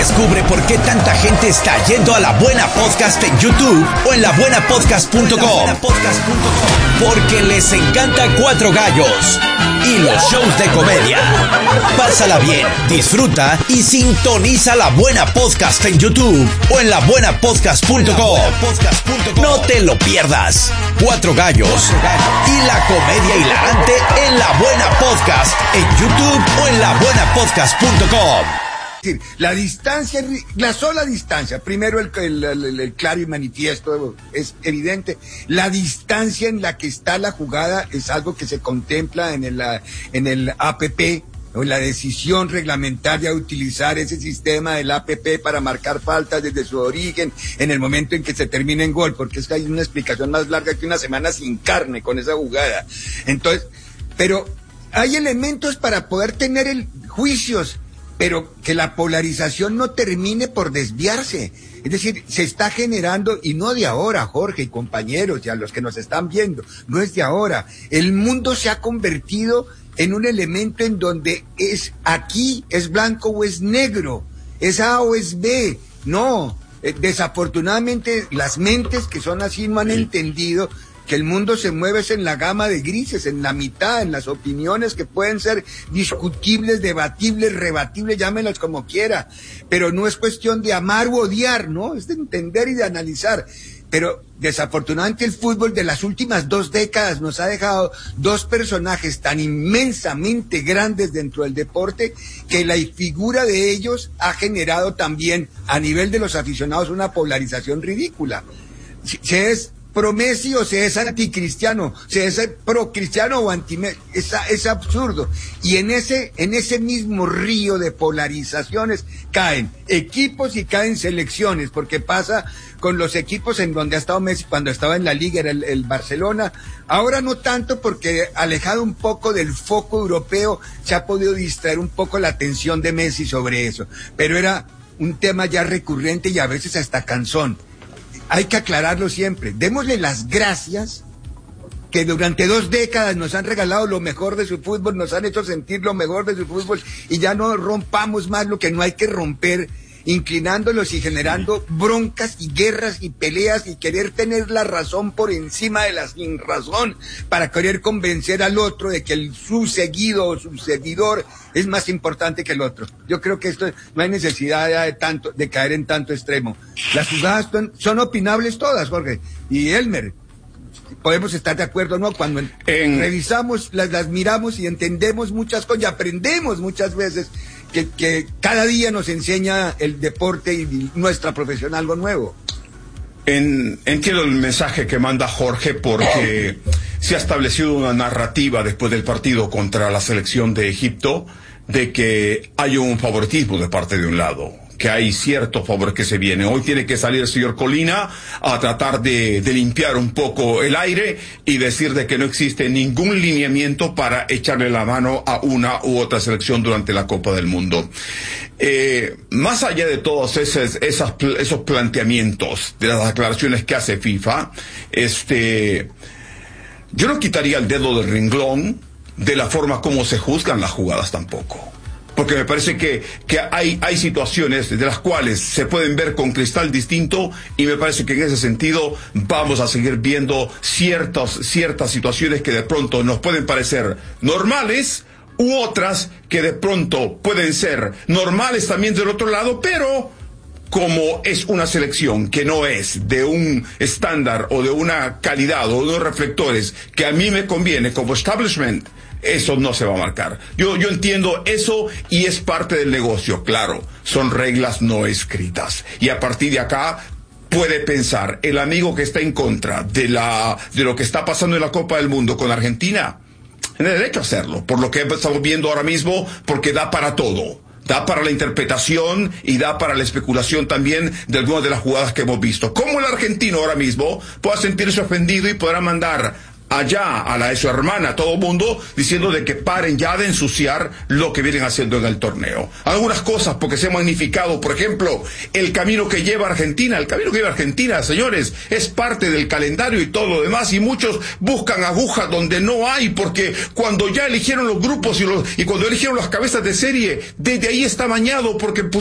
Descubre por qué tanta gente está yendo a La Buena Podcast en YouTube o en labuenapodcast.com. Porque les encanta Cuatro Gallos y los shows de comedia. Pásala bien, disfruta y sintoniza La Buena Podcast en YouTube o en labuenapodcast.com. No te lo pierdas. Cuatro Gallos y la comedia hilarante en La Buena Podcast en YouTube o en labuenapodcast.com. La distancia, la sola distancia, primero el claro y manifiesto es evidente, la distancia en la que está la jugada es algo que se contempla en el APP, o la decisión reglamentaria de utilizar ese sistema del APP para marcar faltas desde su origen en el momento en que se termina en gol, porque es que hay una explicación más larga que una semana sin carne con esa jugada. Entonces, pero hay elementos para poder tener juicios, pero que la polarización no termine por desviarse. Es decir, se está generando, y no de ahora, Jorge y compañeros, y a los que nos están viendo, no es de ahora. El mundo se ha convertido en un elemento en donde aquí es blanco o es negro, es A o es B. No, desafortunadamente las mentes que son así no han entendido que el mundo se mueve en la gama de grises, en la mitad, en las opiniones que pueden ser discutibles, debatibles, rebatibles, llámenlas como quiera, pero no es cuestión de amar u odiar, ¿no? Es de entender y de analizar. Pero desafortunadamente el fútbol de las últimas 2 décadas nos ha dejado 2 personajes tan inmensamente grandes dentro del deporte que la figura de ellos ha generado también a nivel de los aficionados una polarización ridícula. Se es pro Messi o se es anticristiano, se es pro cristiano o anti Messi, es absurdo. Y en ese mismo río de polarizaciones caen equipos y caen selecciones, porque pasa con los equipos en donde ha estado Messi cuando estaba en la liga, era el Barcelona. Ahora no tanto, porque alejado un poco del foco europeo se ha podido distraer un poco la atención de Messi sobre eso, pero era un tema ya recurrente y a veces hasta cansón. Hay que aclararlo siempre. Démosle las gracias que durante 2 décadas nos han regalado lo mejor de su fútbol, nos han hecho sentir lo mejor de su fútbol, y ya no rompamos más lo que no hay que romper, inclinándolos y generando broncas y guerras y peleas y querer tener la razón por encima de la sin razón para querer convencer al otro de que su seguido o su seguidor es más importante que el otro. Yo creo que esto no hay necesidad de caer en tanto extremo. Las jugadas son opinables todas, Jorge y Elmer. Podemos estar de acuerdo, ¿no? Cuando revisamos, las miramos y entendemos muchas cosas y aprendemos muchas veces que cada día nos enseña el deporte y nuestra profesión algo nuevo. Entiendo el mensaje que manda Jorge, porque se ha establecido una narrativa después del partido contra la selección de Egipto de que hay un favoritismo de parte de un lado, que hay cierto favor que se viene. Hoy tiene que salir el señor Colina a tratar de limpiar un poco el aire y decir de que no existe ningún lineamiento para echarle la mano a una u otra selección durante la Copa del Mundo. Más allá de todos esos planteamientos, de las declaraciones que hace FIFA, yo no quitaría el dedo del renglón de la forma como se juzgan las jugadas tampoco. Porque me parece que hay situaciones de las cuales se pueden ver con cristal distinto, y me parece que en ese sentido vamos a seguir viendo ciertas situaciones que de pronto nos pueden parecer normales, u otras que de pronto pueden ser normales también del otro lado, pero como es una selección que no es de un estándar o de una calidad o de unos reflectores que a mí me conviene como establishment, eso no se va a marcar. Yo entiendo eso, y es parte del negocio, claro. Son reglas no escritas. Y a partir de acá puede pensar el amigo que está en contra de lo que está pasando en la Copa del Mundo con Argentina, tiene derecho a hacerlo, por lo que estamos viendo ahora mismo, porque da para todo. Da para la interpretación y da para la especulación también de algunas de las jugadas que hemos visto. Como el argentino ahora mismo pueda sentirse ofendido y podrá mandar allá a su hermana, a todo mundo, diciendo de que paren ya de ensuciar lo que vienen haciendo en el torneo. Algunas cosas, porque se ha magnificado, por ejemplo, el camino que lleva Argentina. El camino que lleva Argentina, señores, es parte del calendario y todo lo demás, y muchos buscan agujas donde no hay, porque cuando ya eligieron los grupos y cuando eligieron las cabezas de serie, desde ahí está bañado, porque